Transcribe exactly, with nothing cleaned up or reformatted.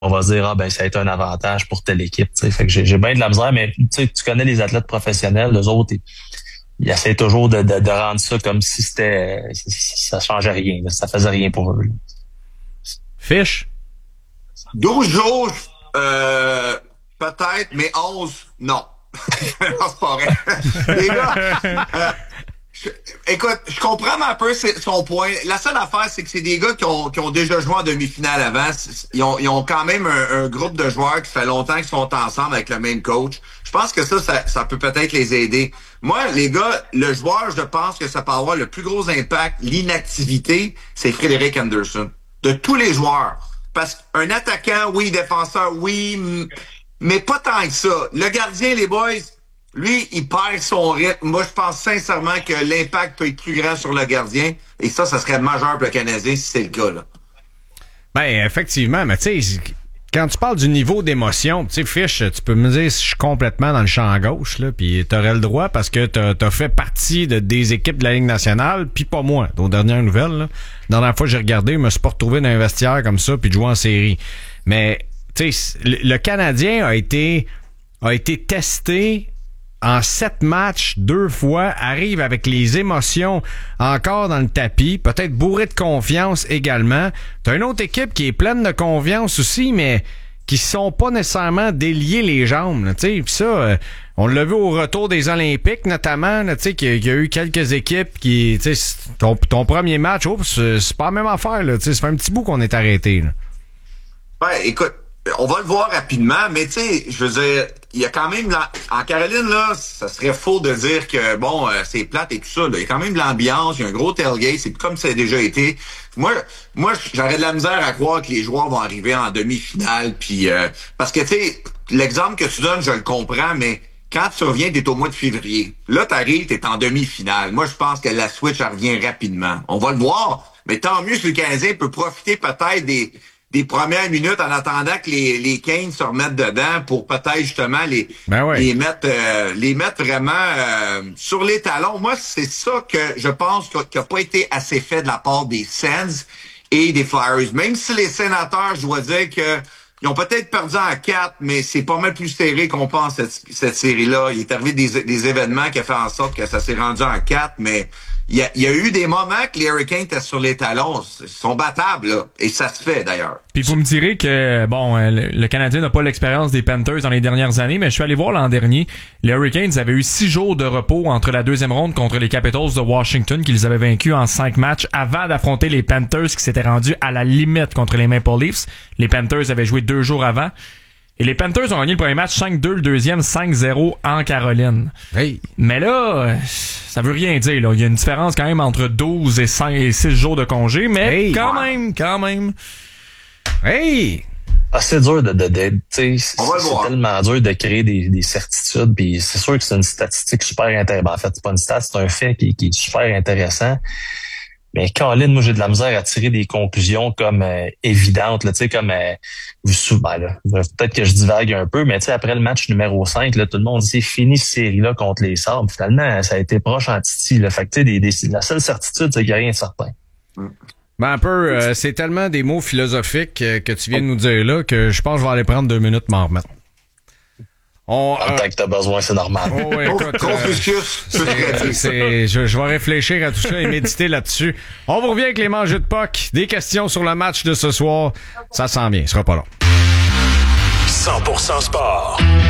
on va se dire, ah ben ça a été un avantage pour telle équipe. T'sais. Fait que j'ai, j'ai bien de la misère, mais tu connais les athlètes professionnels, les autres, ils, ils essaient toujours de, de, de rendre ça comme si c'était ça changeait rien, là, ça faisait rien pour eux. Là. Fiche? douze jours, euh, peut-être, mais onze, non. Non, c'est pas vrai. Les gars, euh, je, écoute, je comprends un peu son point. La seule affaire, c'est que c'est des gars qui ont, qui ont déjà joué en demi-finale avant. Ils ont, ils ont quand même un, un groupe de joueurs qui fait longtemps qu'ils sont ensemble avec le même coach. Je pense que ça, ça, ça peut peut-être les aider. Moi, les gars, le joueur, je pense que ça peut avoir le plus gros impact, l'inactivité, c'est Frédéric Anderson. De tous les joueurs. Parce qu'un attaquant, oui, défenseur, oui, mais pas tant que ça. Le gardien, les boys, lui, il perd son rythme. Moi, je pense sincèrement que l'impact peut être plus grand sur le gardien. Et ça, ça serait majeur pour le Canadien si c'est le cas, là. Ben, effectivement, mais tu sais, quand tu parles du niveau d'émotion, tu sais, Fish, tu peux me dire si je suis complètement dans le champ gauche, là, puis t'aurais le droit parce que t'as, t'as fait partie de des équipes de la Ligue nationale, puis pas moi. Aux dernières nouvelles, là, la dernière fois que j'ai regardé, je me suis pas retrouvé dans un vestiaire comme ça, puis de jouer en série. Mais, tu sais, le, le Canadien a été a été testé en sept matchs, deux fois, arrive avec les émotions encore dans le tapis, peut-être bourré de confiance également. T'as une autre équipe qui est pleine de confiance aussi, mais qui sont pas nécessairement déliés les jambes. Tu sais, ça, euh, on l'a vu au retour des Olympiques notamment. Tu sais, qu'il y a eu quelques équipes qui, tu sais, ton, ton premier match, oh, c'est, c'est pas la même affaire. Là, tu sais, ça fait un petit bout qu'on est arrêté. Là. Ouais, écoute. On va le voir rapidement, mais tu sais, je veux dire, il y a quand même la... en Caroline là, ça serait faux de dire que bon, euh, c'est plate et tout ça. Là. Il y a quand même de l'ambiance, il y a un gros tailgate, c'est comme ça a déjà été. Moi, moi, j'aurais de la misère à croire que les joueurs vont arriver en demi-finale, puis euh, parce que tu sais, l'exemple que tu donnes, je le comprends, mais quand tu reviens, t'es au mois de février. Là, t'arrives, t'es en demi-finale. Moi, je pense que la switch elle revient rapidement. On va le voir, mais tant mieux si le Canadien peut profiter peut-être des des premières minutes en attendant que les, les Canes se remettent dedans pour peut-être justement les, ben ouais. les mettre euh, les mettre vraiment euh, sur les talons. Moi, c'est ça que je pense qui n'a pas été assez fait de la part des Sens et des Flyers. Même si les Sénateurs, je dois dire que ils ont peut-être perdu en quatre, mais c'est pas mal plus serré qu'on pense cette, cette série-là. Il est arrivé des, des événements qui ont fait en sorte que ça s'est rendu en quatre, mais il y a, il y a eu des moments que les Hurricanes étaient sur les talons. Ils sont battables, là. Et ça se fait, d'ailleurs. Puis vous me direz que, bon, le, le Canadien n'a pas l'expérience des Panthers dans les dernières années, mais je suis allé voir l'an dernier. Les Hurricanes avaient eu six jours de repos entre la deuxième ronde contre les Capitals de Washington, qu'ils avaient vaincus en cinq matchs, avant d'affronter les Panthers qui s'étaient rendus à la limite contre les Maple Leafs. Les Panthers avaient joué deux jours avant. Et les Panthers ont gagné le premier match cinq deux, le deuxième cinq zéro en Caroline. Hey. Mais là, ça veut rien dire. Là. Il y a une différence quand même entre douze et cinq et six jours de congé, mais hey. quand même, quand même. Hey! Ah, c'est dur de, de, de tu sais, c'est, c'est tellement dur de créer des, des certitudes, puis c'est sûr que c'est une statistique super intéressante. En fait, c'est pas une stat, c'est un fait qui, qui est super intéressant. Mais Colin, moi j'ai de la misère à tirer des conclusions comme euh, évidentes, là, tu sais, comme euh, ben, là, peut-être que je divague un peu, mais tu sais, après le match numéro cinq, là, tout le monde dit c'est fini cette série-là contre les Sabres. Finalement, ça a été proche en titi. Là. Fait que tu sais, des, des, la seule certitude, c'est qu'il n'y a rien de certain. Ben un peu, euh, c'est tellement des mots philosophiques euh, que tu viens de nous dire là que je pense que je vais aller prendre deux minutes m'en remettre. On, euh, tant que t'as besoin, c'est normal. Oh, écoute, Confucius. Euh, c'est, c'est, je, je vais réfléchir à tout ça et méditer là-dessus. On vous revient avec les mangeux de P O C. Des questions sur le match de ce soir. Ça s'en vient, ce sera pas long. cent pour cent sport.